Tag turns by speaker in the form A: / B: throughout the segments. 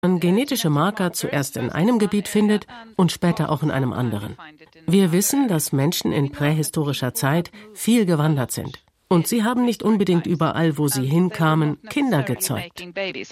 A: man genetische Marker zuerst in einem Gebiet findet und später auch in einem anderen. Wir wissen, dass Menschen in prähistorischer Zeit viel gewandert sind. Und sie haben nicht unbedingt überall, wo sie hinkamen, Kinder gezeugt.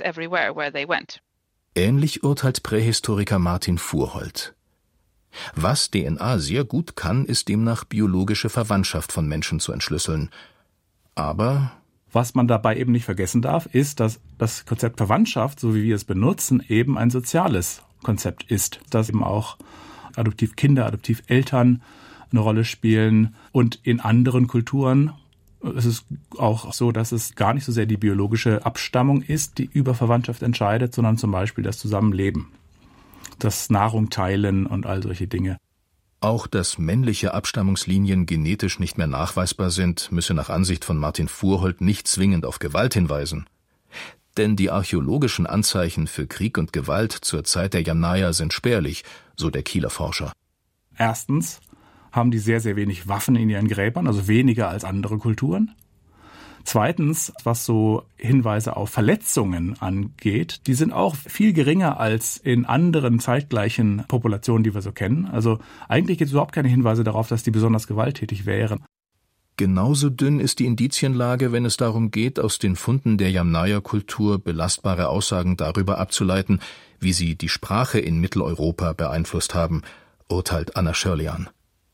B: Ähnlich urteilt Prähistoriker Martin Fuhrholt. Was DNA sehr gut kann, ist demnach biologische Verwandtschaft von Menschen zu entschlüsseln. Aber
C: was man dabei eben nicht vergessen darf, ist, dass das Konzept Verwandtschaft, so wie wir es benutzen, eben ein soziales Konzept ist. Dass eben auch Adoptivkinder, Adoptiveltern eine Rolle spielen. Und in anderen Kulturen ist es auch so, dass es gar nicht so sehr die biologische Abstammung ist, die über Verwandtschaft entscheidet, sondern zum Beispiel das Zusammenleben, das Nahrung teilen und all solche Dinge.
B: Auch dass männliche Abstammungslinien genetisch nicht mehr nachweisbar sind, müsse nach Ansicht von Martin Fuhrholt nicht zwingend auf Gewalt hinweisen. Denn die archäologischen Anzeichen für Krieg und Gewalt zur Zeit der Yamnaya sind spärlich, so der Kieler Forscher.
C: Erstens haben die sehr, sehr wenig Waffen in ihren Gräbern, also weniger als andere Kulturen. Zweitens, was so Hinweise auf Verletzungen angeht, die sind auch viel geringer als in anderen zeitgleichen Populationen, die wir so kennen. Also eigentlich gibt es überhaupt keine Hinweise darauf, dass die besonders gewalttätig wären.
B: Genauso dünn ist die Indizienlage, wenn es darum geht, aus den Funden der Yamnaya-Kultur belastbare Aussagen darüber abzuleiten, wie sie die Sprache in Mitteleuropa beeinflusst haben, urteilt Anna Schirlian.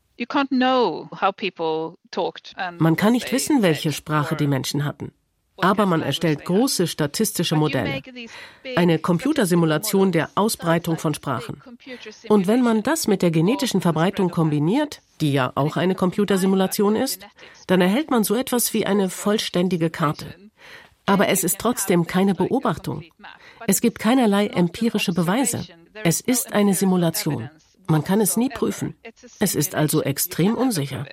A: Man kann nicht wissen, welche Sprache die Menschen hatten. Aber man erstellt große statistische Modelle. Eine Computersimulation der Ausbreitung von Sprachen. Und wenn man das mit der genetischen Verbreitung kombiniert, die ja auch eine Computersimulation ist, dann erhält man so etwas wie eine vollständige Karte. Aber es ist trotzdem keine Beobachtung. Es gibt keinerlei empirische Beweise. Es ist eine Simulation. Man kann es nie prüfen. Es ist also extrem unsicher.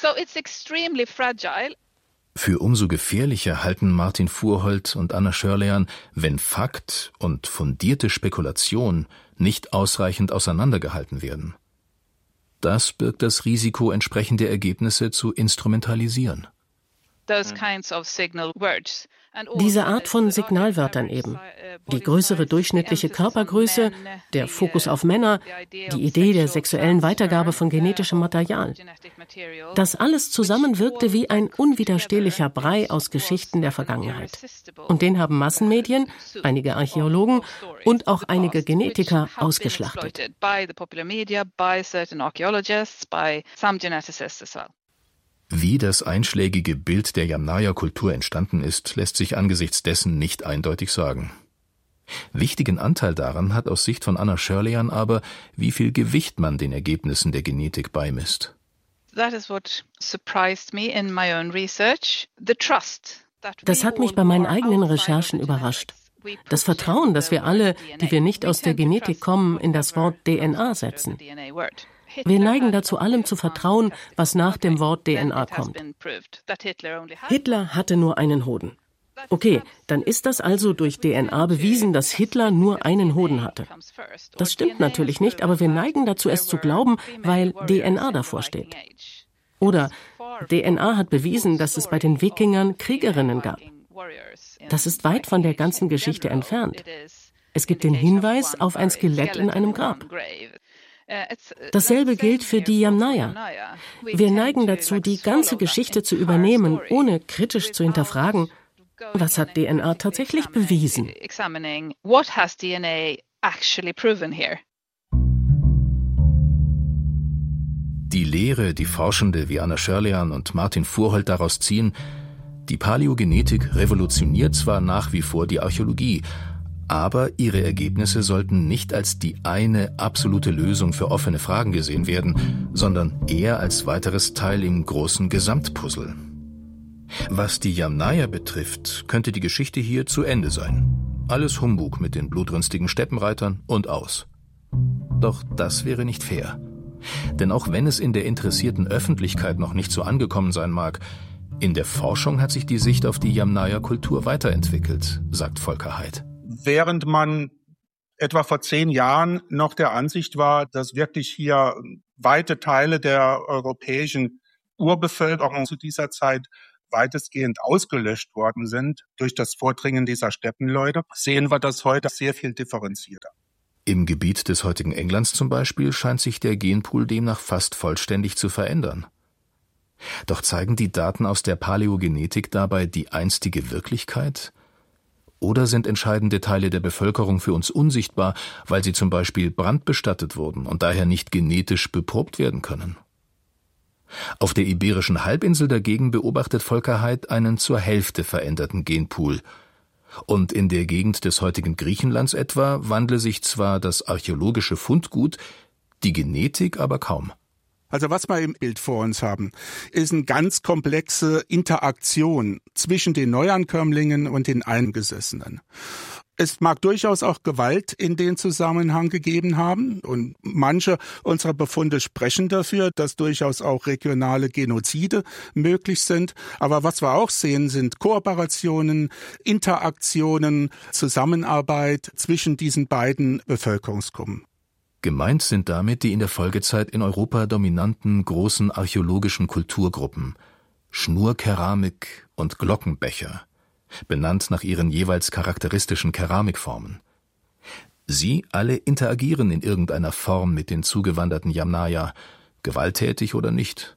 B: Für umso gefährlicher halten Martin Fuhrholt und Anna Schirlian, wenn Fakt und fundierte Spekulation nicht ausreichend auseinandergehalten werden. Das birgt das Risiko, entsprechende Ergebnisse zu instrumentalisieren.
A: Diese Art von Signalwörtern eben. Die größere durchschnittliche Körpergröße, der Fokus auf Männer, die Idee der sexuellen Weitergabe von genetischem Material. Das alles zusammen wirkte wie ein unwiderstehlicher Brei aus Geschichten der Vergangenheit. Und den haben Massenmedien, einige Archäologen und auch einige Genetiker ausgeschlachtet.
B: Wie das einschlägige Bild der Yamnaya-Kultur entstanden ist, lässt sich angesichts dessen nicht eindeutig sagen. Wichtigen Anteil daran hat aus Sicht von Anna Schirlian aber, wie viel Gewicht man den Ergebnissen der Genetik beimisst.
A: Das hat mich bei meinen eigenen Recherchen überrascht. Das Vertrauen, das wir alle, die wir nicht aus der Genetik kommen, in das Wort DNA setzen. Wir neigen dazu, allem zu vertrauen, was nach dem Wort DNA kommt. Hitler hatte nur einen Hoden. Okay, dann ist das also durch DNA bewiesen, dass Hitler nur einen Hoden hatte. Das stimmt natürlich nicht, aber wir neigen dazu, es zu glauben, weil DNA davor steht. Oder DNA hat bewiesen, dass es bei den Wikingern Kriegerinnen gab. Das ist weit von der ganzen Geschichte entfernt. Es gibt den Hinweis auf ein Skelett in einem Grab. Dasselbe gilt für die Yamnaya. Wir neigen dazu, die ganze Geschichte zu übernehmen, ohne kritisch zu hinterfragen, was hat DNA tatsächlich bewiesen.
B: Die Lehre, die Forschende wie Anna Schirlian und Martin Fuhrholt daraus ziehen, die Paläogenetik revolutioniert zwar nach wie vor die Archäologie, aber ihre Ergebnisse sollten nicht als die eine absolute Lösung für offene Fragen gesehen werden, sondern eher als weiteres Teil im großen Gesamtpuzzle. Was die Yamnaya betrifft, könnte die Geschichte hier zu Ende sein. Alles Humbug mit den blutrünstigen Steppenreitern und aus. Doch das wäre nicht fair. Denn auch wenn es in der interessierten Öffentlichkeit noch nicht so angekommen sein mag, in der Forschung hat sich die Sicht auf die Yamnaya-Kultur weiterentwickelt, sagt Volker Heydt.
D: Während man etwa vor 10 Jahren noch der Ansicht war, dass wirklich hier weite Teile der europäischen Urbevölkerung zu dieser Zeit weitestgehend ausgelöscht worden sind durch das Vordringen dieser Steppenleute, sehen wir das heute sehr viel differenzierter.
B: Im Gebiet des heutigen Englands zum Beispiel scheint sich der Genpool demnach fast vollständig zu verändern. Doch zeigen die Daten aus der Paläogenetik dabei die einstige Wirklichkeit? Oder sind entscheidende Teile der Bevölkerung für uns unsichtbar, weil sie zum Beispiel brandbestattet wurden und daher nicht genetisch beprobt werden können? Auf der Iberischen Halbinsel dagegen beobachtet Volker Heydt einen zur Hälfte veränderten Genpool. Und in der Gegend des heutigen Griechenlands etwa wandle sich zwar das archäologische Fundgut, die Genetik aber kaum.
E: Also was wir im Bild vor uns haben, ist eine ganz komplexe Interaktion zwischen den Neuankömmlingen und den Eingesessenen. Es mag durchaus auch Gewalt in den Zusammenhang gegeben haben und manche unserer Befunde sprechen dafür, dass durchaus auch regionale Genozide möglich sind. Aber was wir auch sehen, sind Kooperationen, Interaktionen, Zusammenarbeit zwischen diesen beiden Bevölkerungsgruppen.
B: Gemeint sind damit die in der Folgezeit in Europa dominanten großen archäologischen Kulturgruppen Schnurkeramik und Glockenbecher, benannt nach ihren jeweils charakteristischen Keramikformen. Sie alle interagieren in irgendeiner Form mit den zugewanderten Yamnaya, gewalttätig oder nicht.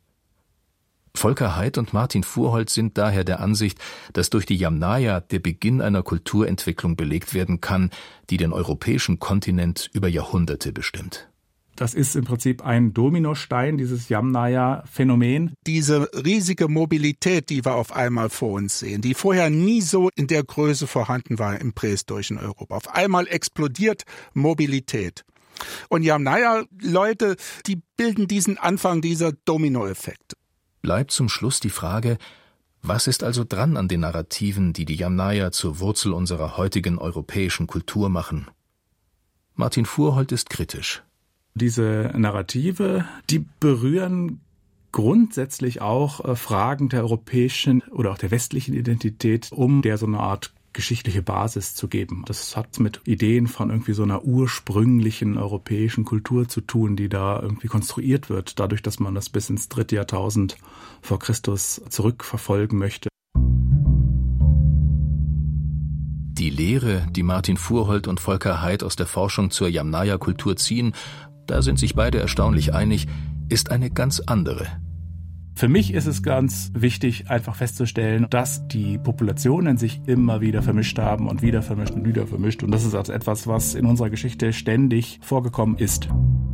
B: Volker Heydt und Martin Fuhrholt sind daher der Ansicht, dass durch die Yamnaya der Beginn einer Kulturentwicklung belegt werden kann, die den europäischen Kontinent über Jahrhunderte bestimmt.
C: Das ist im Prinzip ein Dominostein, dieses Yamnaya-Phänomen.
E: Diese riesige Mobilität, die wir auf einmal vor uns sehen, die vorher nie so in der Größe vorhanden war im prähistorischen Europa. Auf einmal explodiert Mobilität. Und Yamnaya-Leute, die bilden diesen Anfang dieser Dominoeffekte.
B: Bleibt zum Schluss die Frage, was ist also dran an den Narrativen, die die Yamnaya zur Wurzel unserer heutigen europäischen Kultur machen? Martin Fuhrholt ist kritisch.
C: Diese Narrative, die berühren grundsätzlich auch Fragen der europäischen oder auch der westlichen Identität, um der so eine Art geschichtliche Basis zu geben. Das hat mit Ideen von irgendwie so einer ursprünglichen europäischen Kultur zu tun, die da irgendwie konstruiert wird, dadurch, dass man das bis ins 3. Jahrtausend vor Christus zurückverfolgen möchte.
B: Die Lehre, die Martin Fuhrholt und Volker Heydt aus der Forschung zur Yamnaya-Kultur ziehen, da sind sich beide erstaunlich einig, ist eine ganz andere.
C: Für mich ist es ganz wichtig, einfach festzustellen, dass die Populationen sich immer wieder vermischt haben und wieder vermischt und wieder vermischt. Und das ist also etwas, was in unserer Geschichte ständig vorgekommen ist.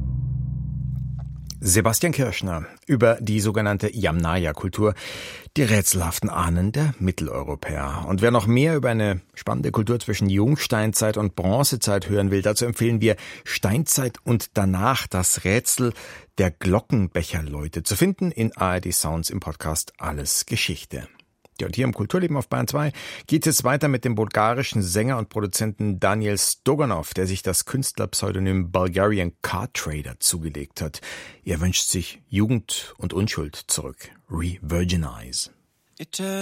F: Sebastian Kirschner über die sogenannte Yamnaya-Kultur, die rätselhaften Ahnen der Mitteleuropäer. Und wer noch mehr über eine spannende Kultur zwischen Jungsteinzeit und Bronzezeit hören will, dazu empfehlen wir Steinzeit und danach das Rätsel der Glockenbecherleute, zu finden in ARD Sounds im Podcast Alles Geschichte. Ja, und hier im Kulturleben auf Bayern 2 geht es jetzt weiter mit dem bulgarischen Sänger und Produzenten Daniel Stoganov, der sich das Künstlerpseudonym Bulgarian Car Trader zugelegt hat. Er wünscht sich Jugend und Unschuld zurück. Re-Virginize.